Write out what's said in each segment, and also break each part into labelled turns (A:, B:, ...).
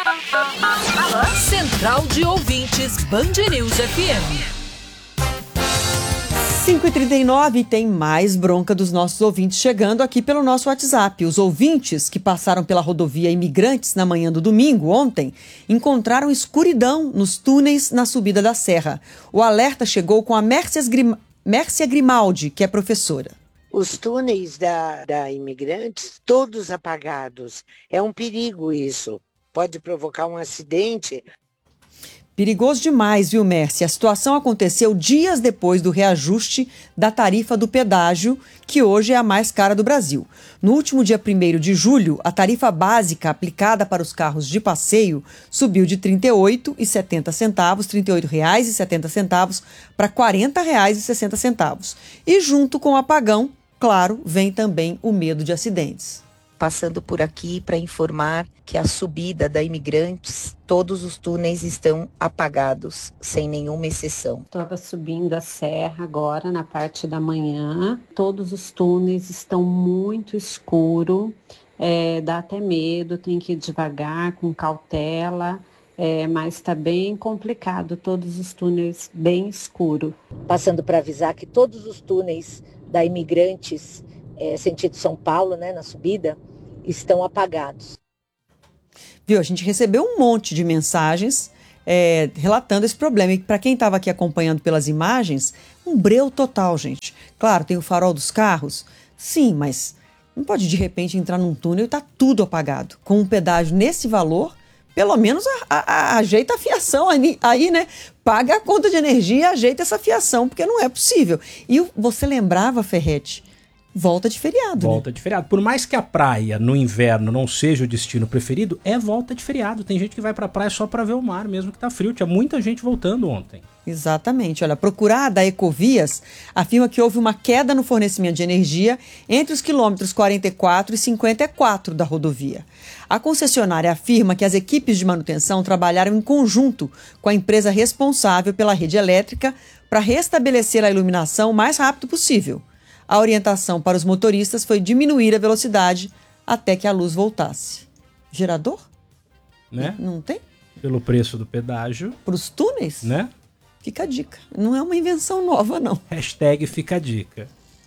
A: Central de Ouvintes Band News FM.
B: 5h39, tem mais bronca dos nossos ouvintes chegando aqui pelo nosso WhatsApp. Os ouvintes que passaram pela rodovia Imigrantes na manhã do domingo, ontem, encontraram escuridão nos túneis na subida da serra. O alerta chegou com a Mércia Grimaldi, que é professora.
C: Os túneis da Imigrantes, todos apagados. É um perigo isso. Pode provocar um acidente.
B: Perigoso demais, viu, Mércia? A situação aconteceu dias depois do reajuste da tarifa do pedágio, que hoje é a mais cara do Brasil. No último dia 1º de julho, a tarifa básica aplicada para os carros de passeio subiu de R$ 38,70, para R$ 40,60. E junto com o apagão, claro, vem também o medo de acidentes.
D: Passando por aqui para informar que a subida da Imigrantes, todos os túneis estão apagados, sem nenhuma exceção.
E: Estava subindo a serra agora, na parte da manhã. Todos os túneis estão muito escuros, dá até medo, tem que ir devagar, com cautela. Mas está bem complicado, todos os túneis bem escuros.
D: Passando para avisar que todos os túneis da Imigrantes, sentido São Paulo, né, na subida, estão apagados.
B: Viu, a gente recebeu um monte de mensagens relatando esse problema. E para quem estava aqui acompanhando pelas imagens, um breu total, gente. Claro, tem o farol dos carros, sim, mas não pode de repente entrar num túnel e tá tudo apagado. Com um pedágio nesse valor, pelo menos ajeita a fiação aí, né? Paga a conta de energia e ajeita essa fiação, porque não é possível. E você lembrava, Ferretti, volta de feriado.
F: Volta de feriado. Por mais que a praia no inverno não seja o destino preferido, é volta de feriado. Tem gente que vai pra praia só pra ver o mar, mesmo que tá frio. Tinha muita gente voltando ontem.
B: Exatamente. Olha, a Procurada da Ecovias afirma que houve uma queda no fornecimento de energia entre os quilômetros 44 e 54 da rodovia. A concessionária afirma que as equipes de manutenção trabalharam em conjunto com a empresa responsável pela rede elétrica para restabelecer a iluminação o mais rápido possível. A orientação para os motoristas foi diminuir a velocidade até que a luz voltasse. Gerador?
F: Né?
B: Não tem?
F: Pelo preço do pedágio.
B: Para os túneis?
F: Né?
B: Fica a dica. Não é uma invenção nova, não.
F: Hashtag fica a dica.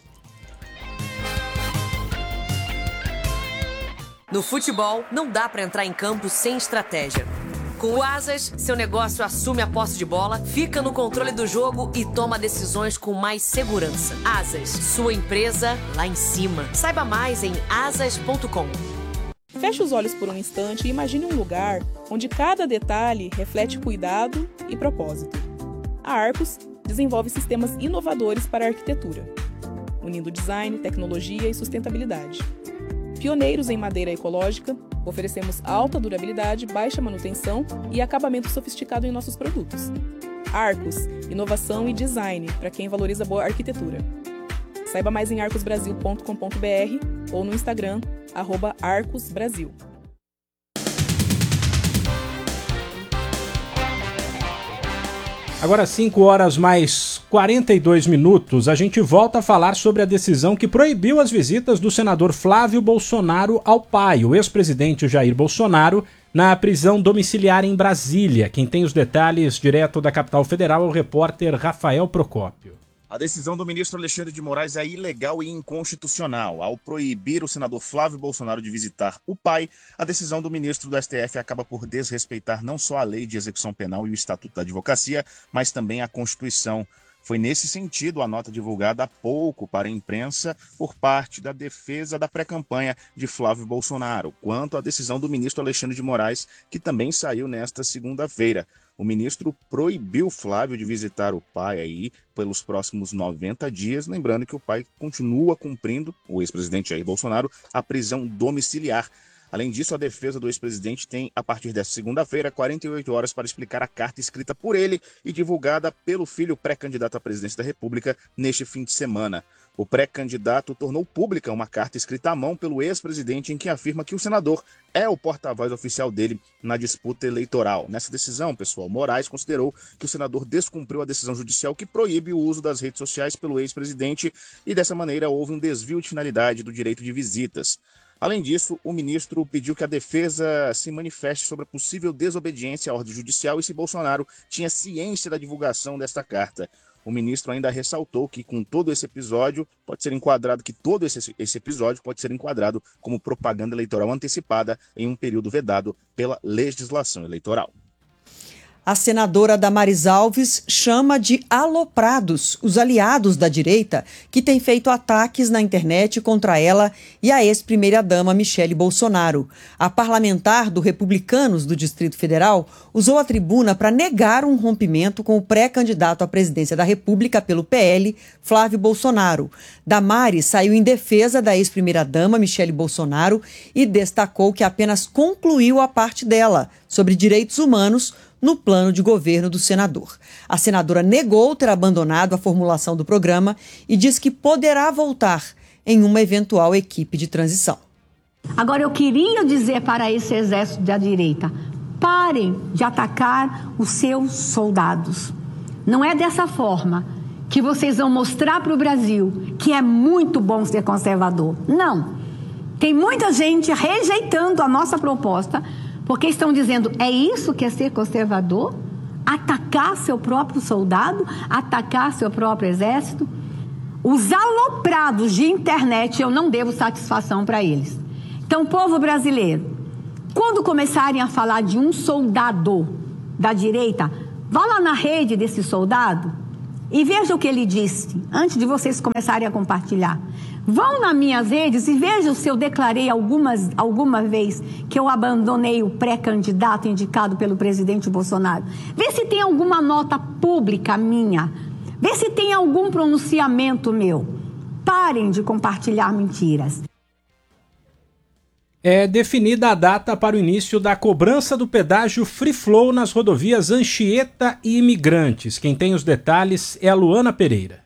A: No futebol, não dá para entrar em campo sem estratégia. Com o Asas, seu negócio assume a posse de bola, fica no controle do jogo e toma decisões com mais segurança. Asas, sua empresa lá em cima. Saiba mais em asas.com.
G: Feche os olhos por um instante e imagine um lugar onde cada detalhe reflete cuidado e propósito. A Arcos desenvolve sistemas inovadores para a arquitetura, unindo design, tecnologia e sustentabilidade. Pioneiros em madeira ecológica, oferecemos alta durabilidade, baixa manutenção e acabamento sofisticado em nossos produtos. Arcos, inovação e design para quem valoriza boa arquitetura. Saiba mais em arcosbrasil.com.br ou no Instagram, @arcosbrasil.
F: Agora 5h mais 42 minutos, a gente volta a falar sobre a decisão que proibiu as visitas do senador Flávio Bolsonaro ao pai, o ex-presidente Jair Bolsonaro, na prisão domiciliar em Brasília. Quem tem os detalhes direto da capital federal é o repórter Rafael Procópio.
H: A decisão do ministro Alexandre de Moraes é ilegal e inconstitucional. Ao proibir o senador Flávio Bolsonaro de visitar o pai, a decisão do ministro do STF acaba por desrespeitar não só a lei de execução penal e o Estatuto da Advocacia, mas também a Constituição. Foi nesse sentido a nota divulgada há pouco para a imprensa por parte da defesa da pré-campanha de Flávio Bolsonaro, quanto à decisão do ministro Alexandre de Moraes, que também saiu nesta segunda-feira. O ministro proibiu Flávio de visitar o pai aí pelos próximos 90 dias, lembrando que o pai continua cumprindo, o ex-presidente Jair Bolsonaro, a prisão domiciliar. Além disso, a defesa do ex-presidente tem, a partir desta segunda-feira, 48 horas para explicar a carta escrita por ele e divulgada pelo filho pré-candidato à presidência da República neste fim de semana. O pré-candidato tornou pública uma carta escrita à mão pelo ex-presidente em que afirma que o senador é o porta-voz oficial dele na disputa eleitoral. Nessa decisão, pessoal, Moraes considerou que o senador descumpriu a decisão judicial que proíbe o uso das redes sociais pelo ex-presidente e, dessa maneira, houve um desvio de finalidade do direito de visitas. Além disso, o ministro pediu que a defesa se manifeste sobre a possível desobediência à ordem judicial e se Bolsonaro tinha ciência da divulgação desta carta. O ministro ainda ressaltou que todo esse episódio pode ser enquadrado como propaganda eleitoral antecipada em um período vedado pela legislação eleitoral.
B: A senadora Damares Alves chama de aloprados os aliados da direita que têm feito ataques na internet contra ela e a ex-primeira-dama Michele Bolsonaro. A parlamentar do Republicanos do Distrito Federal usou a tribuna para negar um rompimento com o pré-candidato à presidência da República pelo PL, Flávio Bolsonaro. Damares saiu em defesa da ex-primeira-dama Michele Bolsonaro e destacou que apenas concluiu a parte dela sobre direitos humanos no plano de governo do senador. A senadora negou ter abandonado a formulação do programa e diz que poderá voltar em uma eventual equipe de transição.
I: Agora, eu queria dizer para esse exército da direita, parem de atacar os seus soldados. Não é dessa forma que vocês vão mostrar para o Brasil que é muito bom ser conservador. Não. Tem muita gente rejeitando a nossa proposta porque estão dizendo, é isso que é ser conservador? Atacar seu próprio soldado? Atacar seu próprio exército? Os aloprados de internet, eu não devo satisfação para eles. Então, povo brasileiro, quando começarem a falar de um soldado da direita, vá lá na rede desse soldado e veja o que ele disse, antes de vocês começarem a compartilhar. Vão nas minhas redes e vejam se eu declarei alguma vez que eu abandonei o pré-candidato indicado pelo presidente Bolsonaro. Vê se tem alguma nota pública minha. Vê se tem algum pronunciamento meu. Parem de compartilhar mentiras.
F: É definida a data para o início da cobrança do pedágio Free Flow nas rodovias Anchieta e Imigrantes. Quem tem os detalhes é a Luana Pereira.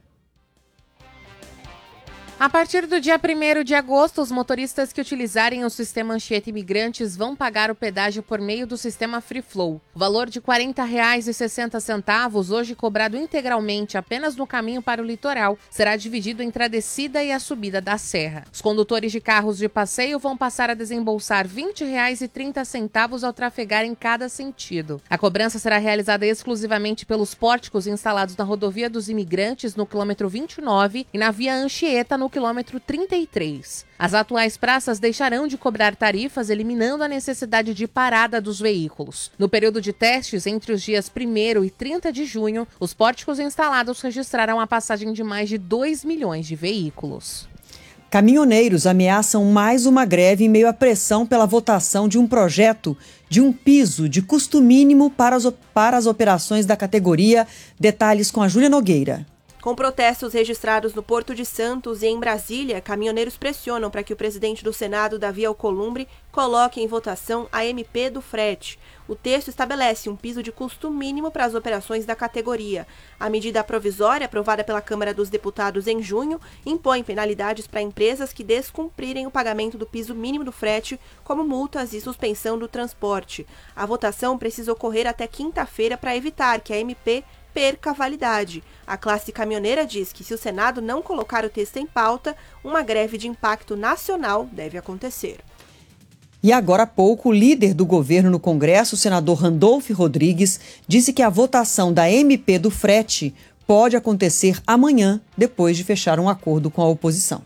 J: A partir do dia 1º de agosto, os motoristas que utilizarem o sistema Anchieta Imigrantes vão pagar o pedágio por meio do sistema Free Flow. O valor de R$ 40,60, hoje cobrado integralmente apenas no caminho para o litoral, será dividido entre a descida e a subida da serra. Os condutores de carros de passeio vão passar a desembolsar R$ 20,30 ao trafegar em cada sentido. A cobrança será realizada exclusivamente pelos pórticos instalados na rodovia dos Imigrantes, no quilômetro 29, e na via Anchieta, no quilômetro 33. As atuais praças deixarão de cobrar tarifas, eliminando a necessidade de parada dos veículos. No período de testes, entre os dias 1º e 30 de junho, os pórticos instalados registraram a passagem de mais de 2 milhões de veículos.
B: Caminhoneiros ameaçam mais uma greve em meio à pressão pela votação de um projeto de um piso de custo mínimo para as operações da categoria. Detalhes com a Júlia Nogueira.
K: Com protestos registrados no Porto de Santos e em Brasília, caminhoneiros pressionam para que o presidente do Senado, Davi Alcolumbre, coloque em votação a MP do frete. O texto estabelece um piso de custo mínimo para as operações da categoria. A medida provisória, aprovada pela Câmara dos Deputados em junho, impõe penalidades para empresas que descumprirem o pagamento do piso mínimo do frete, como multas e suspensão do transporte. A votação precisa ocorrer até quinta-feira para evitar que a MP perca a validade. A classe caminhoneira diz que, se o Senado não colocar o texto em pauta, uma greve de impacto nacional deve acontecer.
B: E agora há pouco, o líder do governo no Congresso, o senador Randolfo Rodrigues, disse que a votação da MP do frete pode acontecer amanhã, depois de fechar um acordo com a oposição.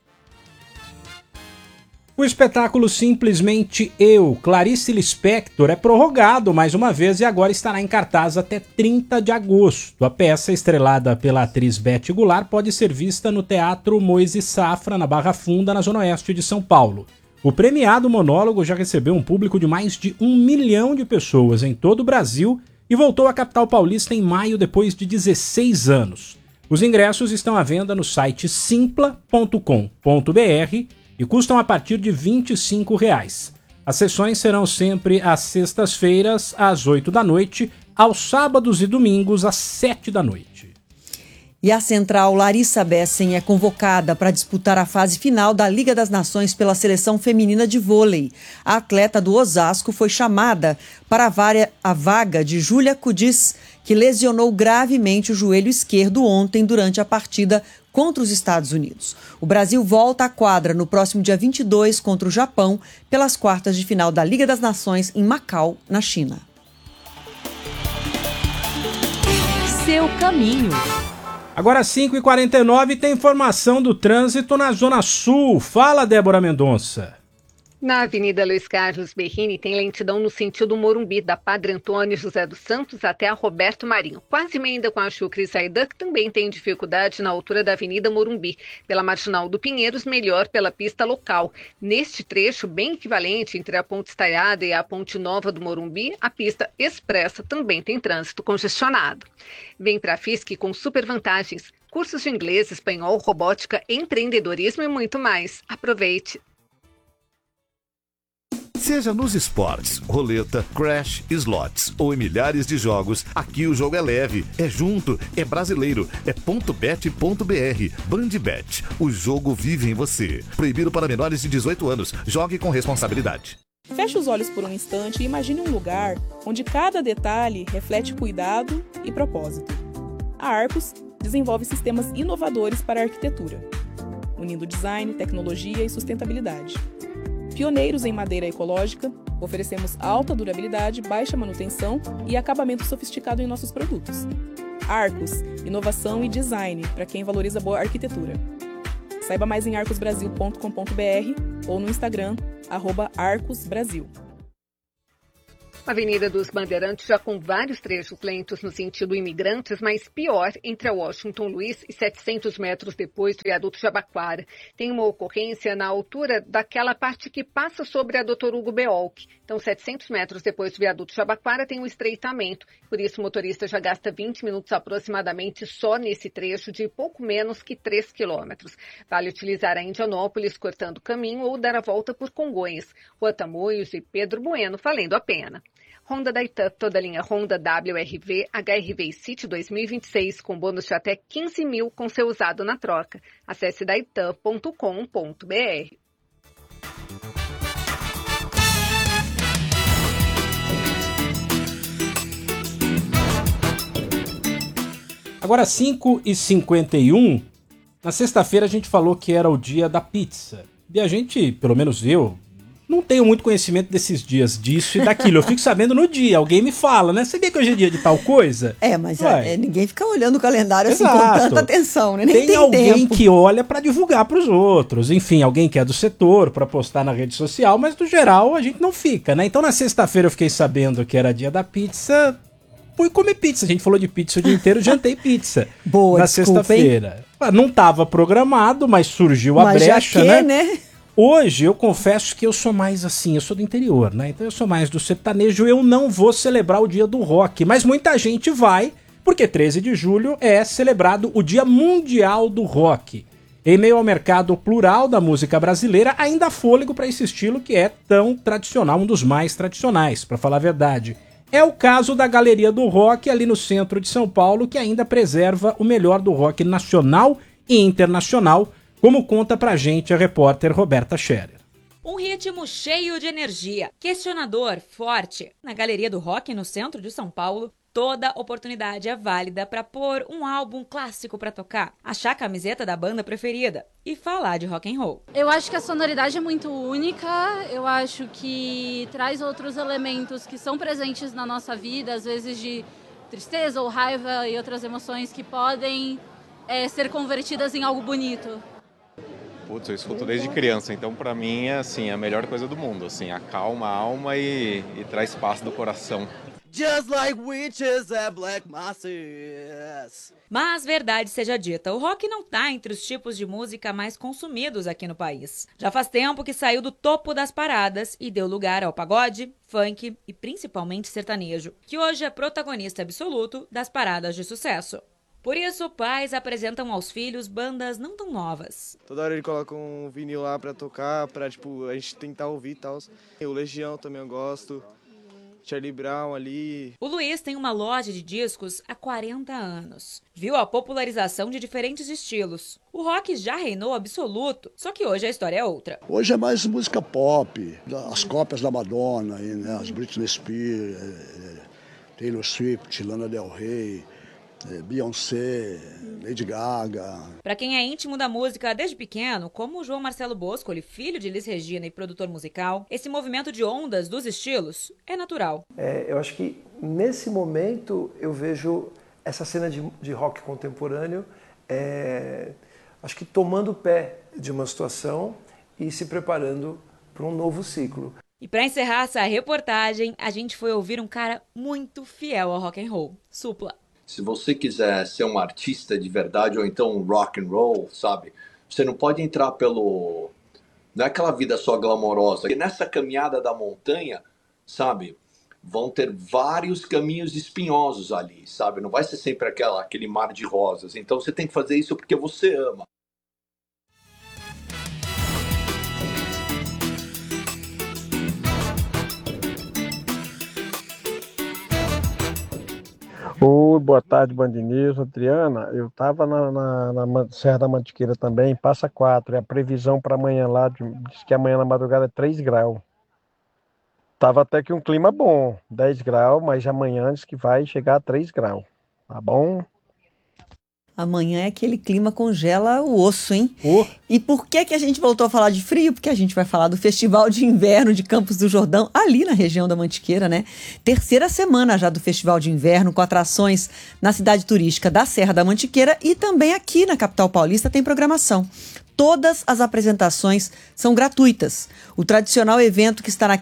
F: O espetáculo Simplesmente Eu, Clarice Lispector, é prorrogado mais uma vez e agora estará em cartaz até 30 de agosto. A peça, estrelada pela atriz Beth Goulart, pode ser vista no Teatro Moisés Safra, na Barra Funda, na zona oeste de São Paulo. O premiado monólogo já recebeu um público de mais de 1 milhão de pessoas em todo o Brasil e voltou à capital paulista em maio, depois de 16 anos. Os ingressos estão à venda no site simpla.com.br e custam a partir de R$ 25. As sessões serão sempre às sextas-feiras, às 8 da noite, aos sábados e domingos, às 7 da noite.
B: E a central Larissa Bessen é convocada para disputar a fase final da Liga das Nações pela seleção feminina de vôlei. A atleta do Osasco foi chamada para a vaga de Júlia Cudis, que lesionou gravemente o joelho esquerdo ontem durante a partida contra os Estados Unidos. O Brasil volta à quadra no próximo dia 22 contra o Japão pelas quartas de final da Liga das Nações em Macau, na China.
A: Seu caminho.
F: Agora 5h49 tem informação do trânsito na Zona Sul. Fala, Débora Mendonça.
L: Na Avenida Luiz Carlos Berrini tem lentidão no sentido Morumbi, da Padre Antônio José dos Santos até a Roberto Marinho. Quase emenda com a Chucre e Saída, que também tem dificuldade na altura da Avenida Morumbi. Pela Marginal do Pinheiros, melhor pela pista local. Neste trecho, bem equivalente entre a Ponte Estaiada e a Ponte Nova do Morumbi, a pista expressa também tem trânsito congestionado. Vem para a FISC com super vantagens. Cursos de inglês, espanhol, robótica, empreendedorismo e muito mais. Aproveite!
M: Seja nos esportes, roleta, crash, slots ou em milhares de jogos, aqui o jogo é leve, é junto, é brasileiro, é .bet.br. Bandbet, o jogo vive em você. Proibido para menores de 18 anos. Jogue com responsabilidade.
G: Feche os olhos por um instante e imagine um lugar onde cada detalhe reflete cuidado e propósito. A Arcos desenvolve sistemas inovadores para a arquitetura, unindo design, tecnologia e sustentabilidade. Pioneiros em madeira ecológica, oferecemos alta durabilidade, baixa manutenção e acabamento sofisticado em nossos produtos. Arcos, inovação e design para quem valoriza boa arquitetura. Saiba mais em arcosbrasil.com.br ou no Instagram, @arcosbrasil.
L: Avenida dos Bandeirantes já com vários trechos lentos no sentido Imigrantes, mas pior entre a Washington Luiz e 700 metros depois do viaduto Jabaquara. Tem uma ocorrência na altura daquela parte que passa sobre a Dr. Hugo Beolk. Então, 700 metros depois do viaduto Jabaquara tem um estreitamento. Por isso, o motorista já gasta 20 minutos aproximadamente só nesse trecho de pouco menos que 3 quilômetros. Vale utilizar a Indianópolis cortando o caminho ou dar a volta por Congonhas, Rua Tamoios e Pedro Bueno, valendo a pena. Honda da Itan, toda a linha Honda WRV, HRV e City 2026, com bônus de até 15 mil com seu usado na troca. Acesse daitan.com.br.
F: Agora 5h51, na sexta-feira a gente falou que era o dia da pizza. E a gente, pelo menos eu, não tenho muito conhecimento desses dias, disso e daquilo. Eu fico sabendo no dia, alguém me fala, né? Sabia que hoje é dia de tal coisa?
B: Mas ninguém fica olhando o calendário assim com tanta atenção, né? Nem tem
F: alguém
B: tempo.
F: que olha pra divulgar pros outros. Enfim, alguém que é do setor pra postar na rede social, mas no geral a gente não fica, né? Então na sexta-feira eu fiquei sabendo que era dia da pizza, fui comer pizza. A gente falou de pizza o dia inteiro, jantei pizza.
B: Boa,
F: na sexta-feira. Não estava programado, mas surgiu a brecha, né? Hoje eu confesso que eu sou mais assim, eu sou do interior, né? Então eu sou mais do sertanejo, eu não vou celebrar o dia do rock, mas muita gente vai, porque 13 de julho é celebrado o Dia Mundial do Rock. Em meio ao mercado plural da música brasileira, ainda há fôlego para esse estilo que é tão tradicional, um dos mais tradicionais, para falar a verdade. É o caso da Galeria do Rock ali no centro de São Paulo, que ainda preserva o melhor do rock nacional e internacional, como conta pra gente a repórter Roberta Scherer.
N: Um ritmo cheio de energia, questionador, forte. Na Galeria do Rock, no centro de São Paulo, toda oportunidade é válida para pôr um álbum clássico para tocar, achar a camiseta da banda preferida e falar de rock and roll.
O: Eu acho que a sonoridade é muito única, eu acho que traz outros elementos que são presentes na nossa vida, às vezes de tristeza ou raiva e outras emoções que podem ser convertidas em algo bonito.
P: Putz, eu escuto desde criança, então pra mim é assim, a melhor coisa do mundo, assim, acalma a alma e traz paz do coração.
Q: Just like witches and black masses.
N: Mas verdade seja dita, o rock não tá entre os tipos de música mais consumidos aqui no país. Já faz tempo que saiu do topo das paradas e deu lugar ao pagode, funk e principalmente sertanejo, que hoje é protagonista absoluto das paradas de sucesso. Por isso, pais apresentam aos filhos bandas não tão novas.
R: Toda hora ele coloca um vinil lá pra tocar, pra a gente tentar ouvir e tal. O Legião também eu gosto. Charlie Brown ali.
N: O Luiz tem uma loja de discos há 40 anos. Viu a popularização de diferentes estilos. O rock já reinou absoluto, só que hoje a história é outra.
S: Hoje é mais música pop, as cópias da Madonna, né? As Britney Spears, Taylor Swift, Lana Del Rey, Beyoncé, Lady Gaga.
N: Para quem é íntimo da música desde pequeno, como o João Marcelo Boscoli, filho de Elis Regina e produtor musical, esse movimento de ondas dos estilos é natural.
T: Eu acho que nesse momento eu vejo essa cena de rock contemporâneo, acho que tomando pé de uma situação e se preparando para um novo ciclo.
N: E para encerrar essa reportagem, a gente foi ouvir um cara muito fiel ao rock and roll, Supla.
U: Se você quiser ser um artista de verdade ou então um rock and roll, sabe? Você não pode entrar pelo... Não é aquela vida só glamourosa. E nessa caminhada da montanha, sabe? Vão ter vários caminhos espinhosos ali, sabe? Não vai ser sempre aquele mar de rosas. Então você tem que fazer isso porque você ama.
V: Oi, boa tarde, Band News, Adriana. Eu estava na Serra da Mantiqueira também, passa 4. E a previsão para amanhã lá, diz que amanhã na madrugada é 3 graus. Tava até que um clima bom, 10 graus, mas amanhã diz que vai chegar a 3 graus. Tá bom?
B: Amanhã é aquele clima congela o osso, hein? E por que a gente voltou a falar de frio? Porque a gente vai falar do Festival de Inverno de Campos do Jordão, ali na região da Mantiqueira, né? Terceira semana já do Festival de Inverno, com atrações na cidade turística da Serra da Mantiqueira e também aqui na capital paulista tem programação. Todas as apresentações são gratuitas. O tradicional evento, que está na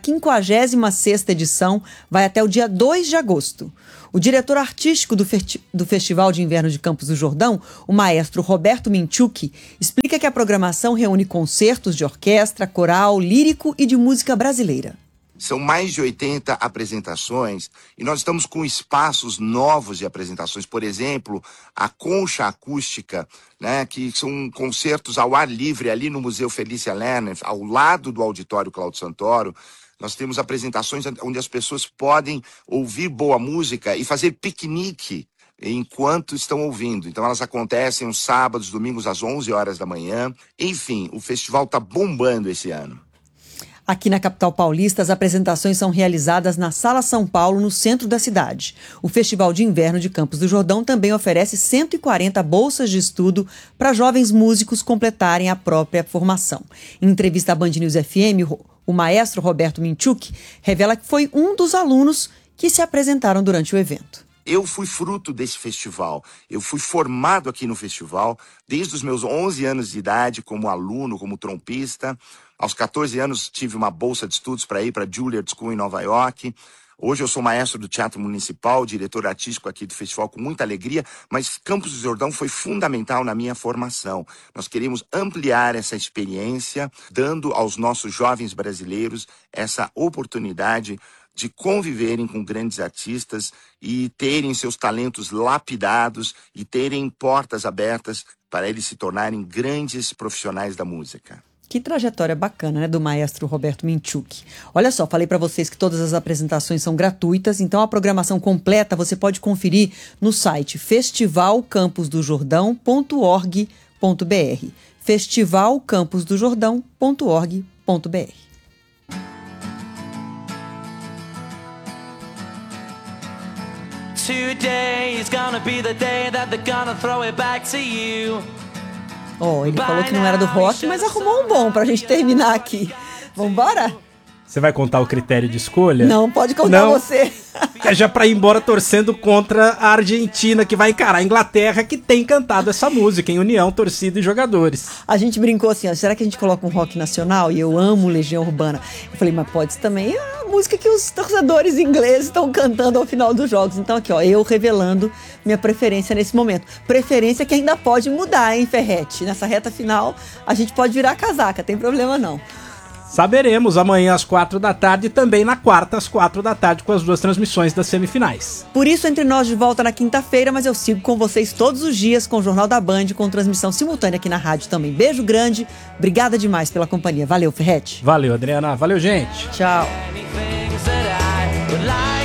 B: 56ª edição, vai até o dia 2 de agosto. O diretor artístico do Festival de Inverno de Campos do Jordão, o maestro Roberto Minchuk, explica que a programação reúne concertos de orquestra, coral, lírico e de música brasileira.
W: São mais de 80 apresentações e nós estamos com espaços novos de apresentações. Por exemplo, a Concha Acústica, né, que são concertos ao ar livre ali no Museu Felícia Lerner, ao lado do Auditório Cláudio Santoro. Nós temos apresentações onde as pessoas podem ouvir boa música e fazer piquenique enquanto estão ouvindo. Então elas acontecem os sábados, domingos às 11 horas da manhã. Enfim, o festival está bombando esse ano.
B: Aqui na capital paulista, as apresentações são realizadas na Sala São Paulo, no centro da cidade. O Festival de Inverno de Campos do Jordão também oferece 140 bolsas de estudo para jovens músicos completarem a própria formação. Em entrevista à Band News FM, o maestro Roberto Minchuk revela que foi um dos alunos que se apresentaram durante o evento.
W: Eu fui fruto desse festival. Eu fui formado aqui no festival desde os meus 11 anos de idade, como aluno, como trompista. Aos 14 anos tive uma bolsa de estudos para ir para a Juilliard School em Nova York. Hoje eu sou maestro do Teatro Municipal, diretor artístico aqui do festival com muita alegria, mas Campos do Jordão foi fundamental na minha formação. Nós queremos ampliar essa experiência, dando aos nossos jovens brasileiros essa oportunidade de conviverem com grandes artistas e terem seus talentos lapidados e terem portas abertas para eles se tornarem grandes profissionais da música.
B: Que trajetória bacana, né, do maestro Roberto Minchuk. Olha só, falei para vocês que todas as apresentações são gratuitas, então a programação completa você pode conferir no site festivalcamposdojordão.org.br. festivalcamposdojordão.org.br.
X: Today is gonna be the day that they're gonna throw it back to you.
B: Ele falou que não era do rock, mas arrumou um bom pra gente terminar aqui. Vambora?
F: Você vai contar o critério de escolha?
B: Não, pode contar você.
F: É já pra ir embora torcendo contra a Argentina, que vai encarar a Inglaterra, que tem cantado essa música em união, torcida e jogadores.
B: A gente brincou assim, ó, será que a gente coloca um rock nacional? E eu amo Legião Urbana. Eu falei, mas pode ser também a música que os torcedores ingleses estão cantando ao final dos jogos. Então aqui, ó, eu revelando minha preferência nesse momento. Preferência que ainda pode mudar, hein, Ferretti? Nessa reta final, a gente pode virar casaca, tem problema não.
F: Saberemos amanhã às 4 da tarde e também na quarta às 4 da tarde com as duas transmissões das semifinais.
B: Por isso, Entre Nós de volta na quinta-feira, mas eu sigo com vocês todos os dias com o Jornal da Band, com transmissão simultânea aqui na rádio também. Beijo grande, obrigada demais pela companhia. Valeu, Ferretti.
F: Valeu, Adriana. Valeu, gente.
B: Tchau.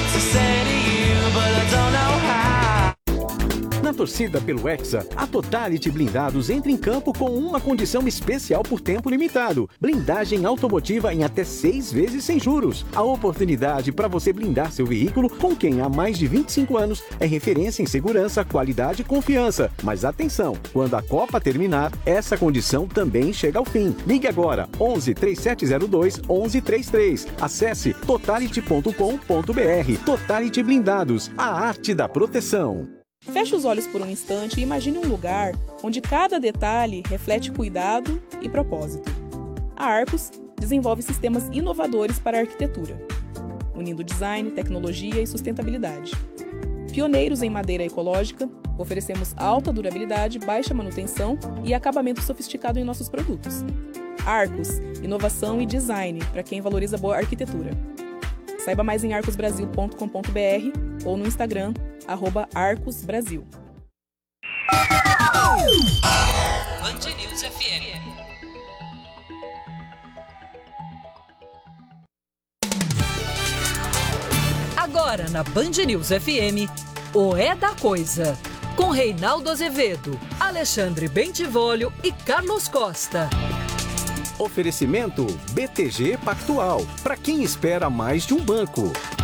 C: torcida pelo Hexa, a Totality Blindados entra em campo com uma condição especial por tempo limitado. Blindagem automotiva em até 6 vezes sem juros. A oportunidade para você blindar seu veículo com quem há mais de 25 anos é referência em segurança, qualidade e confiança. Mas atenção, quando a Copa terminar, essa condição também chega ao fim. Ligue agora, 11 3702 1133. Acesse totality.com.br. Totality Blindados, a arte da proteção.
G: Feche os olhos por um instante e imagine um lugar onde cada detalhe reflete cuidado e propósito. A Arcos desenvolve sistemas inovadores para a arquitetura, unindo design, tecnologia e sustentabilidade. Pioneiros em madeira ecológica, oferecemos alta durabilidade, baixa manutenção e acabamento sofisticado em nossos produtos. Arcos, inovação e design para quem valoriza boa arquitetura. Saiba mais em arcosbrasil.com.br ou no Instagram, @arcosbrasil.
D: Band News FM. Agora na Band News FM, o É da Coisa, com Reinaldo Azevedo, Alexandre Bentivolio e Carlos Costa.
C: Oferecimento BTG Pactual, para quem espera mais de um banco.